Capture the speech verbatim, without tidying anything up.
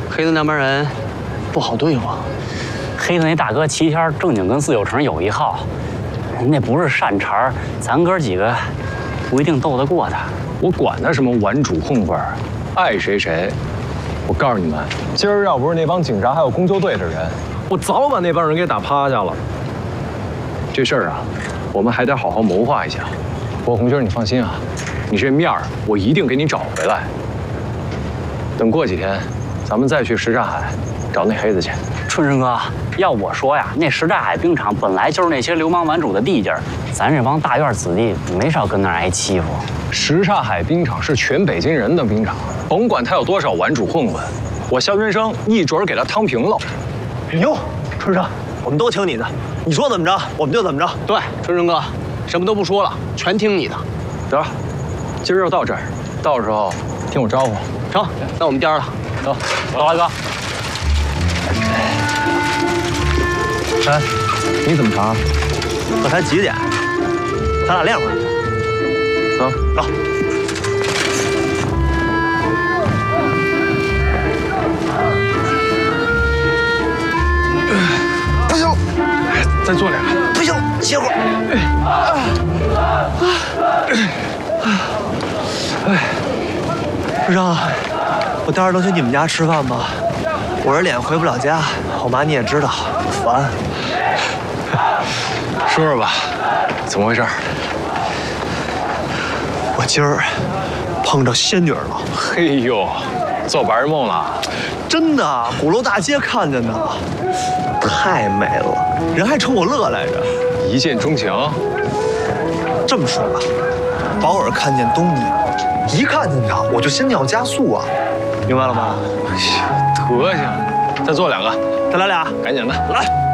黑的那帮人不好对付。 黑的那大哥齐天正经跟四九城有一号，那不是善茬，咱哥几个不一定斗得过他。 我管他什么玩主混混，爱谁谁。我告诉你们，今儿要不是那帮警察还有公救队的人，我早把那帮人给打趴下了。这事儿啊，我们还得好好谋划一下。不过红军，你放心啊，你这面儿我一定给你找回来。等过几天，咱们再去什刹海找那黑子去。 春生哥，要我说呀，那什刹海冰场本来就是那些流氓玩主的地界儿，咱这帮大院子弟没少跟那儿挨欺负。 什刹海冰场是全北京人的冰场，甭管他有多少玩主混混，我肖云生一准儿给他趟平了。 哟，春生，我们都听你的，你说怎么着，我们就怎么着。 对，春生哥，什么都不说了，全听你的。 得，今儿就到这儿，到时候听我招呼。 成，那我们颠儿了， 走， 走，大哥。 哎，你怎么查？ 这才几点？咱俩练会儿去。 走走。不行， 再做两个。 不行，歇会儿。哎，春生，我待会儿能去你们家吃饭吗？我这脸回不了家，我妈你也知道，烦。 说说吧，怎么回事？ 我今儿碰着仙女了。 嘿呦，做白日梦了？ 真的，鼓楼大街看见的，太美了，人还冲我乐来着。 一见钟情？ 这么说吧，保尔看见东尼，一看见他我就心跳加速啊，明白了吗？ 德行，再做两个， 再来俩， 赶紧的， 来。